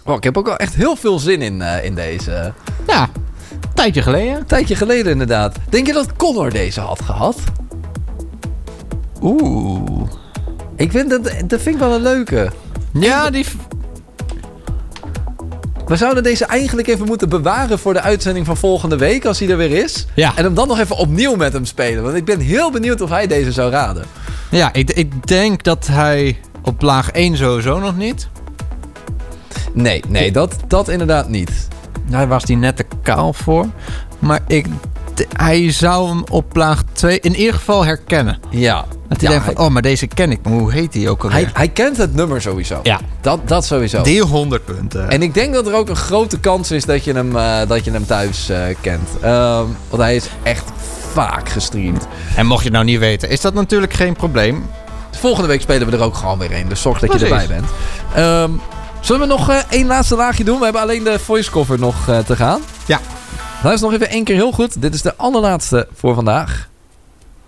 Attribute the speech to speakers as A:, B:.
A: Oh, ik heb ook al echt heel veel zin in deze.
B: Ja, een tijdje geleden.
A: Een tijdje geleden inderdaad. Denk je dat Connor deze had gehad?
B: Oeh.
A: Ik vind dat vind ik wel een leuke.
B: Ja, die...
A: We zouden deze eigenlijk even moeten bewaren voor de uitzending van volgende week, als hij er weer is.
B: Ja.
A: En hem dan nog even opnieuw met hem spelen. Want ik ben heel benieuwd of hij deze zou raden.
B: Ja, ik denk dat hij op laag 1 sowieso nog niet.
A: Nee, dat inderdaad niet.
B: Daar was hij net te kaal voor. Maar hij zou hem op laag 2 in ieder geval herkennen.
A: Ja.
B: Dat hij denkt van, oh, maar deze ken ik. Maar hoe heet hij ook alweer?
A: Hij kent het nummer sowieso.
B: Ja.
A: Dat sowieso.
B: Die 100 punten.
A: En ik denk dat er ook een grote kans is dat je hem thuis kent. Want hij is echt vaak gestreamd.
B: En mocht je het nou niet weten, is dat natuurlijk geen probleem.
A: Volgende week spelen we er ook gewoon weer een. Dus zorg dat
B: Precies.
A: je erbij bent. Zullen we nog één laatste laagje doen? We hebben alleen de voice cover nog te gaan.
B: Ja.
A: Luister nog even 1 keer heel goed. Dit is de allerlaatste voor vandaag.